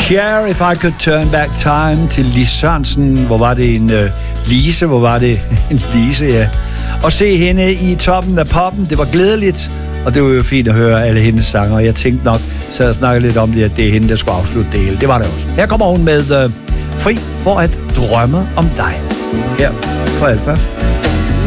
Cher, If I Could Turn Back Time, til Lis Sørensen. Hvor var det en Lise? Hvor var det en Lise, ja. Og se hende i toppen af poppen, det var glædeligt. Og det var jo fint at høre alle hendes sange. Og jeg tænkte nok, så jeg snakkede lidt om det, at det er hende, der skulle afslutte det hele. Det var det også. Her kommer hun med Fri for at drømme om dig. Her på Alfa.